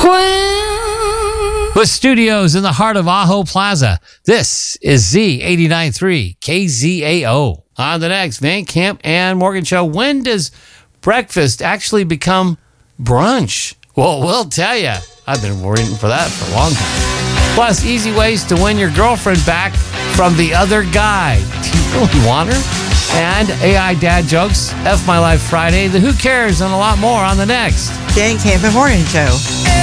With studios in the heart of Ajo Plaza, this is Z89.3 KZAO. On the next Van Camp and Morgan show, when does breakfast actually become brunch? Well, we'll tell you. I've been waiting for that for a long time. Plus, easy ways to win your girlfriend back from the other guy. Do you really want her? And AI dad jokes, F My Life Friday, the Who Cares, and a lot more on the next Van Camp and Morgan show.